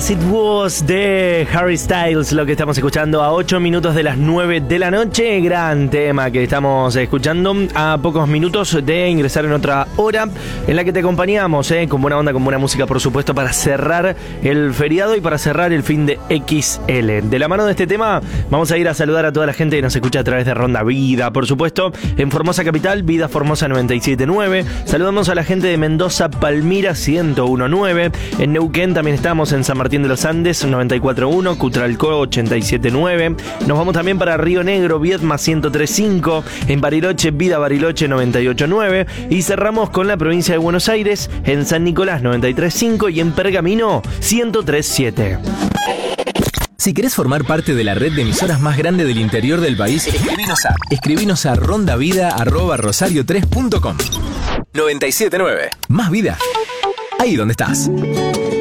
As It Was de Harry Styles, lo que estamos escuchando a 8 minutos de las 9 de la noche. Gran tema que estamos escuchando a pocos minutos de ingresar en otra hora en la que te acompañamos, con buena onda, con buena música, por supuesto, para cerrar el feriado y para cerrar el fin de XL. De la mano de este tema vamos a ir a saludar a toda la gente que nos escucha a través de Ronda Vida, por supuesto, en Formosa Capital, Vida Formosa 97.9. Saludamos a la gente de Mendoza, Palmira 101.9. En Neuquén también estamos, en San Martín de los Andes 94.1, Cutralcó 87.9. Nos vamos también para Río Negro, Viedma 103.5. En Bariloche, Vida Bariloche 98.9. Y cerramos con la provincia de Buenos Aires, en San Nicolás 93.5 y en Pergamino 103.7. Si querés formar parte de la red de emisoras más grande del interior del país, escribinos a rondavida@rosario3.com. 97.9. Más vida. Ahí donde estás.